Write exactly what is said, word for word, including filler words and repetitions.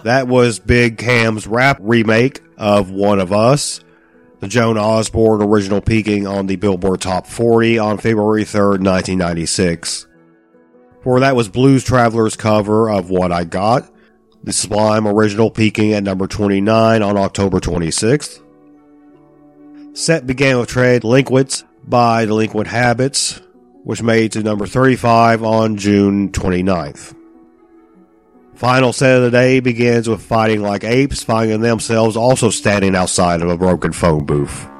That was Big Cam's rap remake of One of Us. The Joan Osborne original peaking on the Billboard Top forty on February third, nineteen ninety-six. Before that was Blues Traveler's cover of What I Got. The Sublime original peaking at number twenty-nine on October twenty-sixth. Set began with Tread Delinquents by Delinquent Habits, which made to number thirty-five on June twenty-ninth. Final set of the day begins with Fighting Like Apes, finding themselves also standing outside of a broken phone booth.